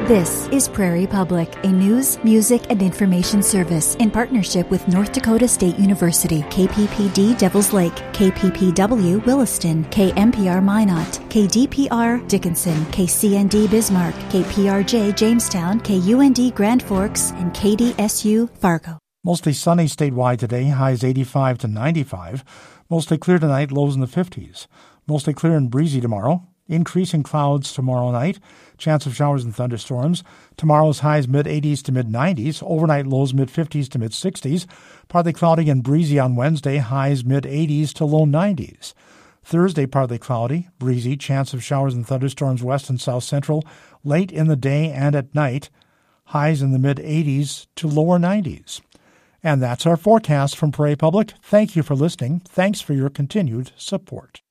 This is Prairie Public, a news, music, and information service in partnership with North Dakota State University, KPPD Devils Lake, KPPW Williston, KMPR Minot, KDPR Dickinson, KCND Bismarck, KPRJ Jamestown, KUND Grand Forks, and KDSU Fargo. Mostly sunny statewide today, highs 85 to 95. Mostly clear tonight, lows in the 50s. Mostly clear and breezy tomorrow. Increasing clouds tomorrow night. Chance of showers and thunderstorms. Tomorrow's highs mid-80s to mid-90s. Overnight lows mid-50s to mid-60s. Partly cloudy and breezy on Wednesday. Highs mid-80s to low 90s. Thursday partly cloudy, breezy. Chance of showers and thunderstorms west and south central. Late in the day and at night. Highs in the mid-80s to lower 90s. And that's our forecast from Prairie Public. Thank you for listening. Thanks for your continued support.